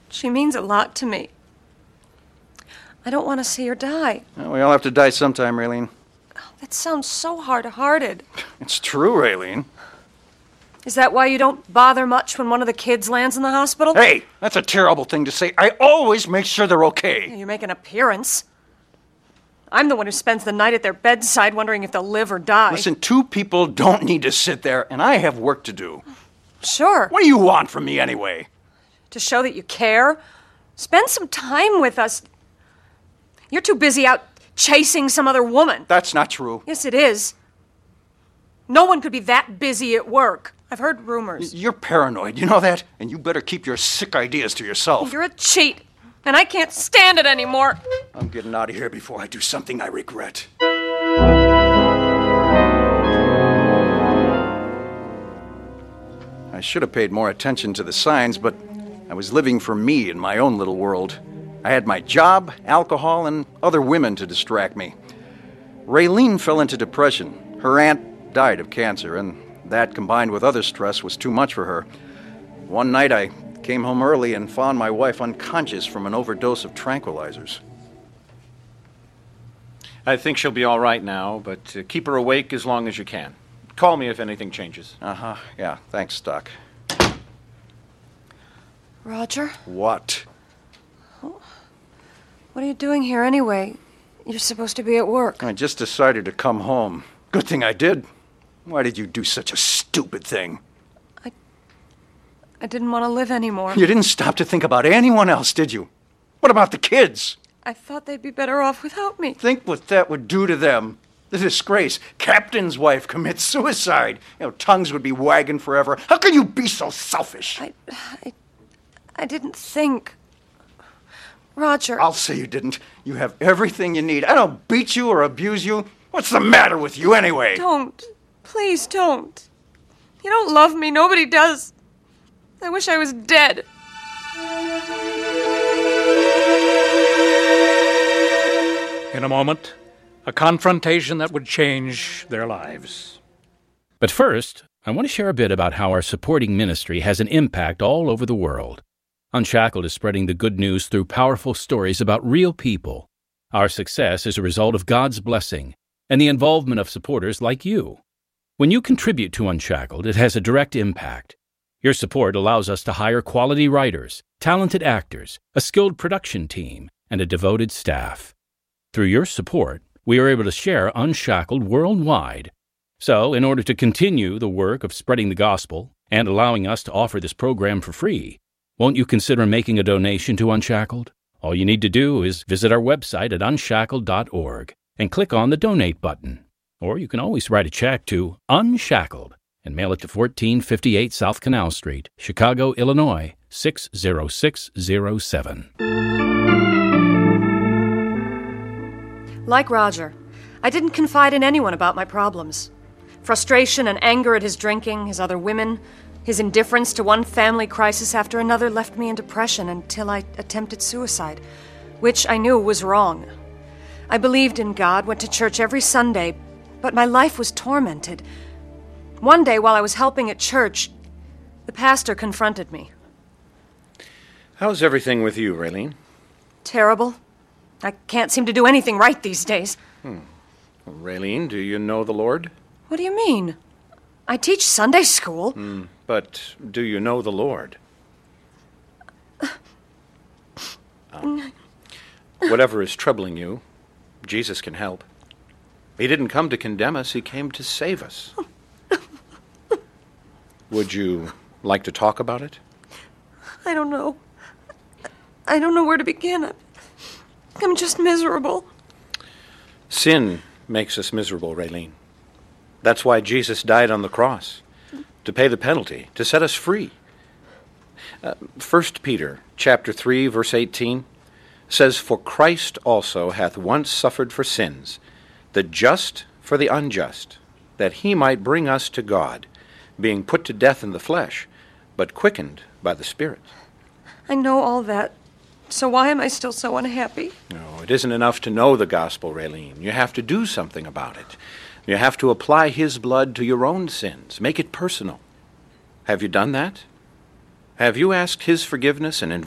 She means a lot to me. I don't want to see her die. Well, we all have to die sometime, Raylene. Oh, that sounds so hard-hearted. It's true, Raylene. Is that why you don't bother much when one of the kids lands in the hospital? Hey, that's a terrible thing to say. I always make sure they're okay. You make an appearance. I'm the one who spends the night at their bedside wondering if they'll live or die. Listen, two people don't need to sit there, and I have work to do. Sure. What do you want from me anyway? To show that you care? Spend some time with us. You're too busy out chasing some other woman. That's not true. Yes, it is. No one could be that busy at work. I've heard rumors. You're paranoid, you know that? And you better keep your sick ideas to yourself. You're a cheat, and I can't stand it anymore. I'm getting out of here before I do something I regret. I should have paid more attention to the signs, but I was living for me in my own little world. I had my job, alcohol, and other women to distract me. Raylene fell into depression. Her aunt died of cancer, and that, combined with other stress, was too much for her. One night I came home early and found my wife unconscious from an overdose of tranquilizers. I think she'll be all right now, but keep her awake as long as you can. Call me if anything changes. Yeah, thanks, Doc. Roger? What? What are you doing here anyway? You're supposed to be at work. I just decided to come home. Good thing I did. Why did you do such a stupid thing? I didn't want to live anymore. You didn't stop to think about anyone else, did you? What about the kids? I thought they'd be better off without me. Think what that would do to them. The disgrace. Captain's wife commits suicide. Tongues would be wagging forever. How can you be so selfish? I didn't think. Roger. I'll say you didn't. You have everything you need. I don't beat you or abuse you. What's the matter with you anyway? Don't. Please don't. You don't love me. Nobody does. I wish I was dead. In a moment, a confrontation that would change their lives. But first, I want to share a bit about how our supporting ministry has an impact all over the world. Unshackled is spreading the good news through powerful stories about real people. Our success is a result of God's blessing and the involvement of supporters like you. When you contribute to Unshackled, it has a direct impact. Your support allows us to hire quality writers, talented actors, a skilled production team, and a devoted staff. Through your support, we are able to share Unshackled worldwide. So, in order to continue the work of spreading the gospel and allowing us to offer this program for free, won't you consider making a donation to Unshackled? All you need to do is visit our website at unshackled.org and click on the Donate button. Or you can always write a check to Unshackled and mail it to 1458 South Canal Street, Chicago, Illinois, 60607. Like Roger, I didn't confide in anyone about my problems. Frustration and anger at his drinking, his other women, his indifference to one family crisis after another left me in depression until I attempted suicide, which I knew was wrong. I believed in God, went to church every Sunday, but my life was tormented. One day, while I was helping at church, the pastor confronted me. How's everything with you, Raylene? Terrible. I can't seem to do anything right these days. Well, Raylene, do you know the Lord? What do you mean? I teach Sunday school. But do you know the Lord? Whatever is troubling you, Jesus can help. He didn't come to condemn us, he came to save us. Would you like to talk about it? I don't know. I don't know where to begin. I'm just miserable. Sin makes us miserable, Raylene. That's why Jesus died on the cross, to pay the penalty, to set us free. 1 Peter chapter 3, verse 18 says, "For Christ also hath once suffered for sins, the just for the unjust, that he might bring us to God, being put to death in the flesh, but quickened by the Spirit." I know all that. So why am I still so unhappy? No, it isn't enough to know the gospel, Raylene. You have to do something about it. You have to apply his blood to your own sins. Make it personal. Have you done that? Have you asked his forgiveness and